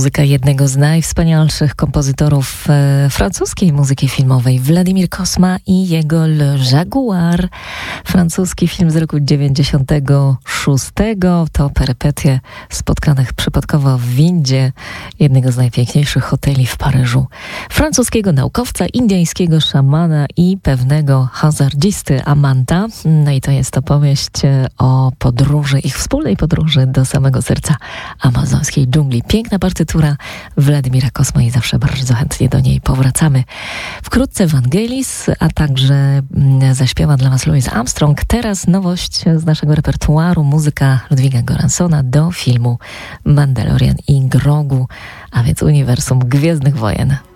Muzyka jednego z najwspanialszych kompozytorów francuskiej muzyki filmowej, Vladimir Cosma i jego Le Jaguar. Francuski film z roku 96. To perypetie spotkanych przypadkowo w windzie jednego z najpiękniejszych hoteli w Paryżu. Francuskiego naukowca, indyjskiego szamana i pewnego hazardzisty amanta. No i to jest opowieść o podróży, ich wspólnej podróży do samego serca amazońskiej dżungli. Piękna partytura Vladimira Cosma i zawsze bardzo chętnie do niej powracamy. Wkrótce Vangelis, a także zaśpiewa dla Was Louis Armstrong. Teraz nowość z naszego repertuaru, muzyka Ludwiga Göranssona do filmu Mandalorian i Grogu, a więc uniwersum Gwiezdnych Wojen.